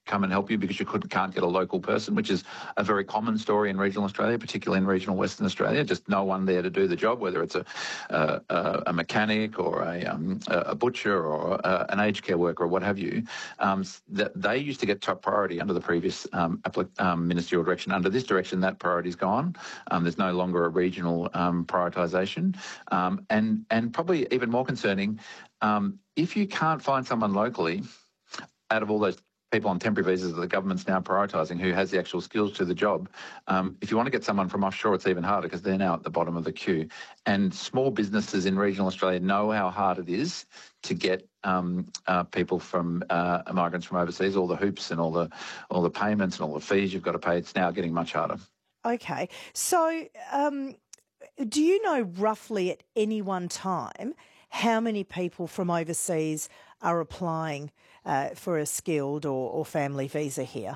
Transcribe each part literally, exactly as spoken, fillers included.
come and help you because you couldn't, can't get a local person, which is a very common story in regional Australia, particularly in regional Western Australia. Just no one there to do the job, whether it's a a, a mechanic or a, um, a butcher or a, an aged care worker or what have you. Um, that they used to get top priority under the previous um, applic- um, ministerial direction. Under this direction, that priority's gone. Um, there's no longer a regional um, prioritisation, um, and and probably even more concerning. Um, if you can't find someone locally, out of all those people on temporary visas that the government's now prioritising who has the actual skills to the job, um, if you want to get someone from offshore, it's even harder because they're now at the bottom of the queue. And small businesses in regional Australia know how hard it is to get um, uh, people from uh, migrants from overseas, all the hoops and all the all the payments and all the fees you've got to pay. It's now getting much harder. Okay. So um, do you know roughly at any one time how many people from overseas are applying uh, for a skilled or, or family visa here?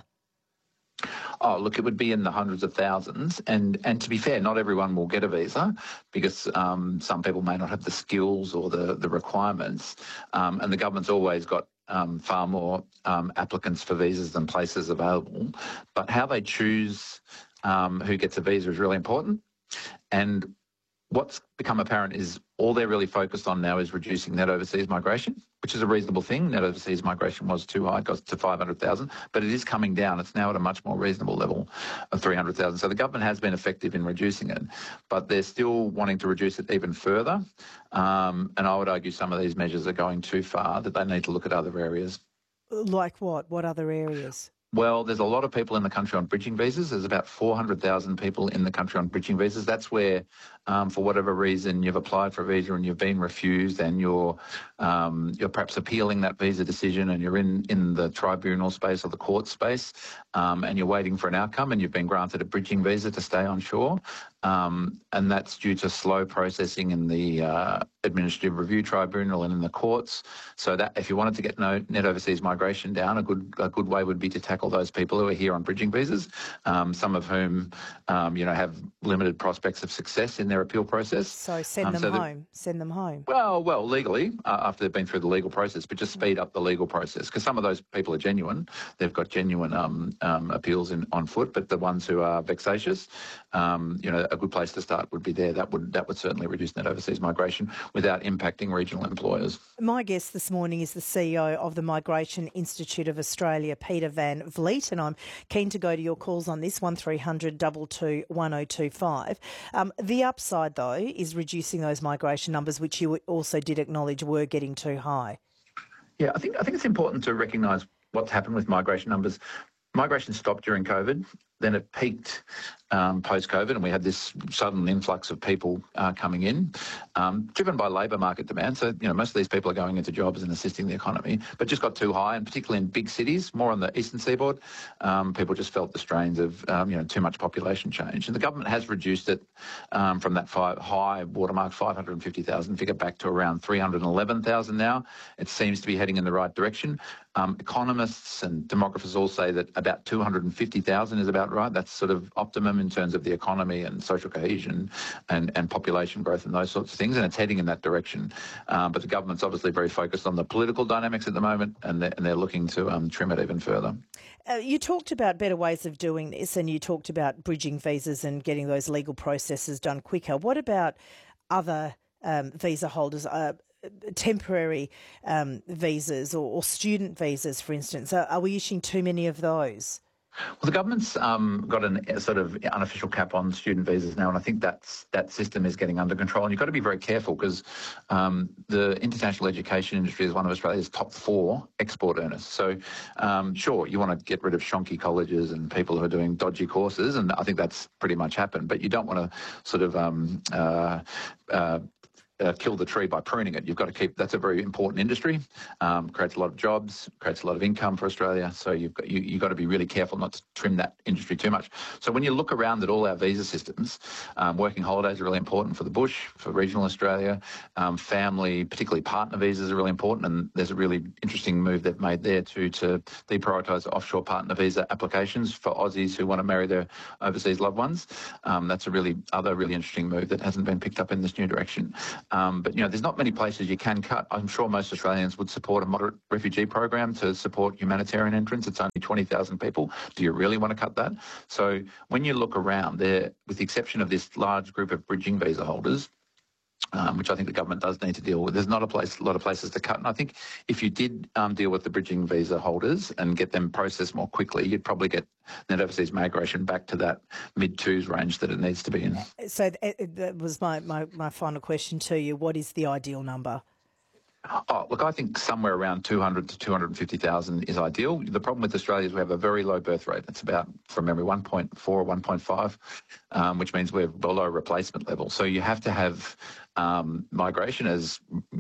Oh, look, it would be in the hundreds of thousands. And, and to be fair, not everyone will get a visa because um, some people may not have the skills or the, the requirements. Um, and the government's always got um, far more um, applicants for visas than places available. But how they choose um, who gets a visa is really important. And what's become apparent is all they're really focused on now is reducing net overseas migration, which is a reasonable thing. Net overseas migration was too high, it got to five hundred thousand, but it is coming down. It's now at a much more reasonable level of three hundred thousand. So the government has been effective in reducing it, but they're still wanting to reduce it even further. Um, and I would argue some of these measures are going too far, that they need to look at other areas. Like what? What other areas? Well, there's a lot of people in the country on bridging visas. There's about four hundred thousand people in the country on bridging visas. That's where, um, for whatever reason, you've applied for a visa and you've been refused, and you're um, you're perhaps appealing that visa decision, and you're in, in the tribunal space or the court space, um, and you're waiting for an outcome, and you've been granted a bridging visa to stay on shore. Um, and that's due to slow processing in the uh, Administrative Review Tribunal and in the courts. So that if you wanted to get no, net overseas migration down, a good a good way would be to tackle those people who are here on bridging visas, um, some of whom, um, you know, have limited prospects of success in their appeal process. So send um, them so home. Send them home. Well, well, legally, uh, after they've been through the legal process, but just speed up the legal process, because some of those people are genuine. They've got genuine um, um, appeals in, on foot, but the ones who are vexatious, um, you know, a good place to start would be there. That would that would certainly reduce net overseas migration without impacting regional employers. My guest this morning is the C E O of the Migration Institute of Australia, Peter Van Vliet, and I'm keen to go to your calls on this, one three hundred two two one oh two five. Um, the upside, though, is reducing those migration numbers, which you also did acknowledge were getting too high. Yeah, I think I think it's important to recognise what's happened with migration numbers. Migration stopped during COVID, then it peaked um, post-COVID, and we had this sudden influx of people uh, coming in, um, driven by labour market demand. So, you know, most of these people are going into jobs and assisting the economy, but just got too high, and particularly in big cities, more on the eastern seaboard, um, people just felt the strains of, um, you know, too much population change. And the government has reduced it um, from that five, high watermark five hundred fifty thousand figure back to around three hundred eleven thousand now. It seems to be heading in the right direction. Um, economists and demographers all say that about two hundred fifty thousand is about right. That's sort of optimum in terms of the economy and social cohesion and, and population growth and those sorts of things, and it's heading in that direction. Um, but the government's obviously very focused on the political dynamics at the moment, and they're, and they're looking to um, trim it even further. Uh, you talked about better ways of doing this, and you talked about bridging visas and getting those legal processes done quicker. What about other um, visa holders? Uh, temporary um, visas or, or student visas, for instance? Are, are we issuing too many of those? Well, the government's um, got an, a sort of unofficial cap on student visas now, and I think that's, that system is getting under control. And you've got to be very careful because um, the international education industry is one of Australia's top four export earners. So, um, sure, you want to get rid of shonky colleges and people who are doing dodgy courses, and I think that's pretty much happened. But you don't want to sort of um, uh, uh, Uh, kill the tree by pruning it. You've got to keep, that's a very important industry, um, creates a lot of jobs, creates a lot of income for Australia. So you've got, you, you've got to be really careful not to trim that industry too much. So when you look around at all our visa systems, um, working holidays are really important for the bush, for regional Australia. Um, family, particularly partner visas are really important, and there's a really interesting move they've made there too to deprioritise offshore partner visa applications for Aussies who want to marry their overseas loved ones. Um, that's a really other really interesting move that hasn't been picked up in this new direction. Um, but, you know, there's not many places you can cut. I'm sure most Australians would support a moderate refugee program to support humanitarian entrance. It's only twenty thousand people. Do you really want to cut that? So when you look around there, with the exception of this large group of bridging visa holders, Um, which I think the government does need to deal with. There's not a place, a lot of places to cut. And I think if you did um, deal with the bridging visa holders and get them processed more quickly, you'd probably get net overseas migration back to that mid-twos range that it needs to be in. So that was my, my, my final question to you. What is the ideal number? Oh, look, I think somewhere around two hundred to two hundred fifty thousand is ideal. The problem with Australia is we have a very low birth rate. It's about, from memory, one point four or one point five, um, which means we're below replacement level. So you have to have um, migration, as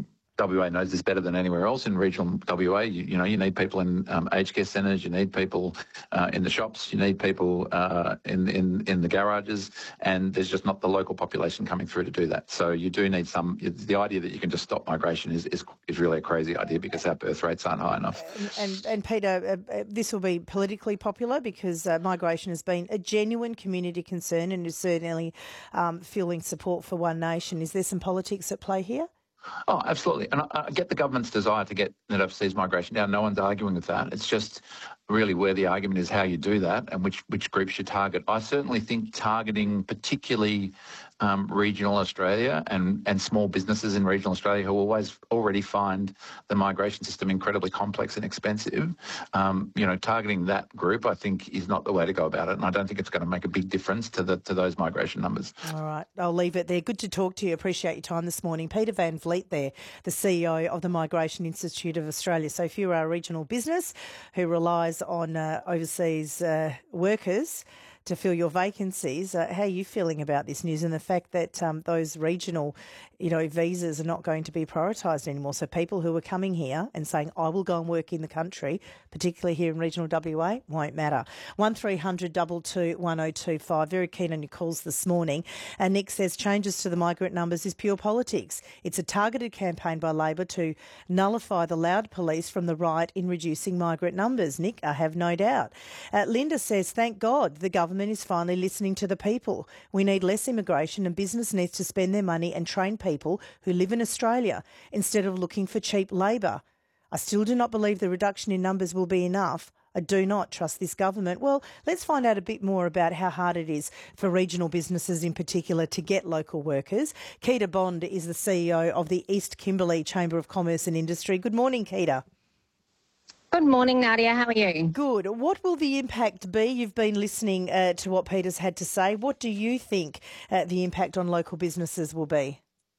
W A knows this better than anywhere else in regional W A. You, you know, you need people in um, aged care centres, you need people uh, in the shops, you need people uh, in, in, in the garages, and there's just not the local population coming through to do that. So you do need some, the idea that you can just stop migration is, is, is really a crazy idea because our birth rates aren't high enough. And, and, and Peter, uh, this will be politically popular because uh, migration has been a genuine community concern and is certainly um, fueling support for One Nation. Is there some politics at play here? Oh, absolutely. And I, I get the government's desire to get net overseas migration down. No one's arguing with that. It's just really where the argument is how you do that and which, which groups you target. I certainly think targeting particularly um, regional Australia and, and small businesses in regional Australia who always already find the migration system incredibly complex and expensive, um, you know, targeting that group I think is not the way to go about it. And I don't think it's going to make a big difference to the to those migration numbers. All right, I'll leave it there. Good to talk to you. Appreciate your time this morning. Peter Van Vliet there, the C E O of the Migration Institute of Australia. So if you are a regional business who relies on uh, overseas uh, workers to fill your vacancies, uh, how are you feeling about this news and the fact that um, those regional, you know, visas are not going to be prioritised anymore? So people who are coming here and saying, I will go and work in the country, particularly here in regional W A, won't matter. one three hundred two two one oh two five. Very keen on your calls this morning. And Nick says changes to the migrant numbers is pure politics. It's a targeted campaign by Labor to nullify the loud police from the right in reducing migrant numbers. Nick, I have no doubt. Uh, Linda says, thank God the government is finally listening to the people. We need less immigration and business needs to spend their money and train people who live in Australia instead of looking for cheap labour. I still do not believe the reduction in numbers will be enough. I do not trust this government. Well, let's find out a bit more about how hard it is for regional businesses in particular to get local workers. Keita Bond is the C E O of the East Kimberley Chamber of Commerce and Industry. Good morning, Keita. Good morning, Nadia. How are you? Good. What will the impact be? You've been listening uh, to what Peter's had to say. What do you think uh, the impact on local businesses will be?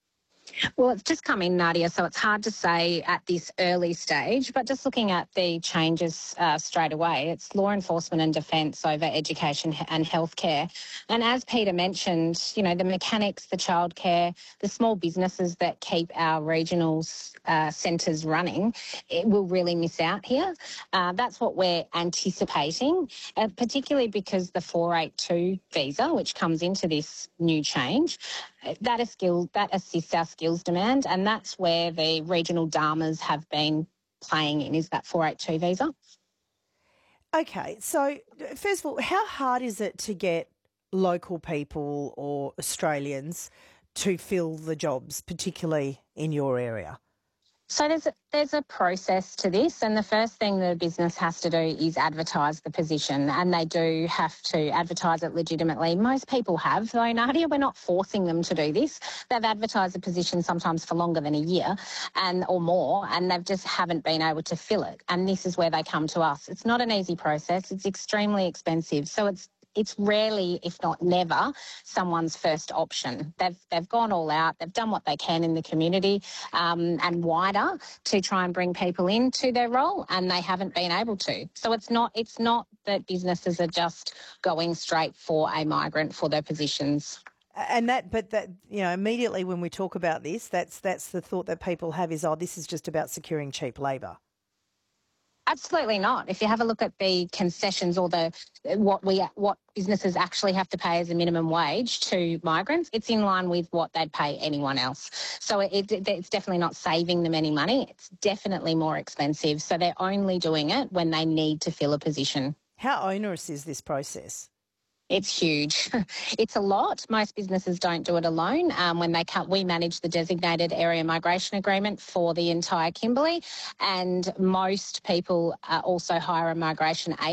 Well, it's just come in, Nadia, so it's hard to say at this early stage, but just looking at the changes uh, straight away, it's law enforcement and defence over education and healthcare. And as Peter mentioned, you know, the mechanics, the childcare, the small businesses that keep our regional uh, centres running, it will really miss out here. Uh, that's what we're anticipating, uh, particularly because the four eighty-two visa, which comes into this new change, that is skill, that assists our skills demand, and that's where the regional D A M As have been playing in, is that four eighty-two visa. Okay, so first of all, how hard is it to get local people or Australians to fill the jobs, particularly in your area? So there's a, there's a process to this, and the first thing the business has to do is advertise the position, and they do have to advertise it legitimately. Most people have, though, Nadia. We're not forcing them to do this. They've advertised a position sometimes for longer than a year and or more, and they just haven't been able to fill it, and this is where they come to us. It's not an easy process. It's extremely expensive, so it's It's rarely, if not never, someone's first option. They've they've gone all out. They've done what they can in the community um, and wider to try and bring people into their role, and they haven't been able to. So it's not it's not that businesses are just going straight for a migrant for their positions. And that, but that, you know, immediately when we talk about this, that's that's the thought that people have is, oh, this is just about securing cheap labour. Absolutely not. If you have a look at the concessions or the what we what businesses actually have to pay as a minimum wage to migrants, it's in line with what they'd pay anyone else. So it, it, it's definitely not saving them any money. It's definitely more expensive. So they're only doing it when they need to fill a position. How onerous is this process? It's huge. It's a lot. Most businesses don't do it alone. Um, when they come, we manage the designated area migration agreement for the entire Kimberley, and most people uh, also hire a migration agent.